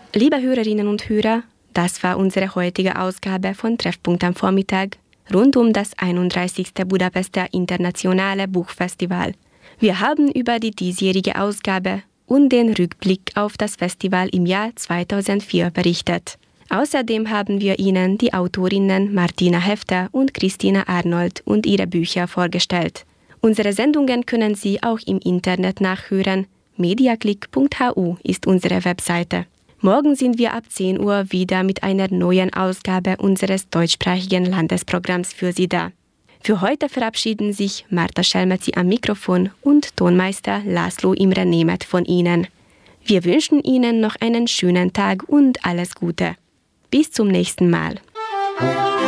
Liebe Hörerinnen und Hörer, das war unsere heutige Ausgabe von Treffpunkt am Vormittag rund um das 31. Budapester Internationale Buchfestival. Wir haben über die diesjährige Ausgabe und den Rückblick auf das Festival im Jahr 2004 berichtet. Außerdem haben wir Ihnen die Autorinnen Martina Hefter und Christina Arnold und ihre Bücher vorgestellt. Unsere Sendungen können Sie auch im Internet nachhören. mediaclick.hu ist unsere Webseite. Morgen sind wir ab 10 Uhr wieder mit einer neuen Ausgabe unseres deutschsprachigen Landesprogramms für Sie da. Für heute verabschieden sich Marta Schelmetzi am Mikrofon und Tonmeister Laszlo Imre Németh von Ihnen. Wir wünschen Ihnen noch einen schönen Tag und alles Gute. Bis zum nächsten Mal.